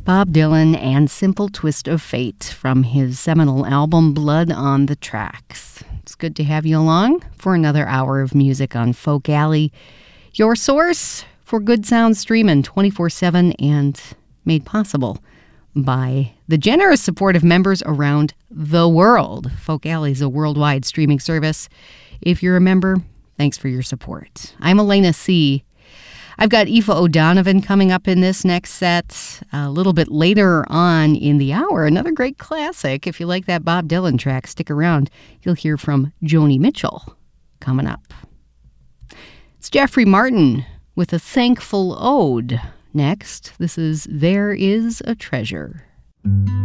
Bob Dylan and Simple Twist of Fate from his seminal album Blood on the Tracks. It's good to have you along for another hour of music on Folk Alley, your source for good sound streaming 24/7 and made possible by the generous support of members around the world. Folk Alley is a worldwide streaming service. If you're a member, thanks for your support. I'm Elena C. I've got Aoife O'Donovan coming up in this next set. A little bit later on in the hour, another great classic. If you like that Bob Dylan track, stick around. You'll hear from Joni Mitchell coming up. It's Jeffrey Martin with a thankful ode. Next, this is There Is a Treasure.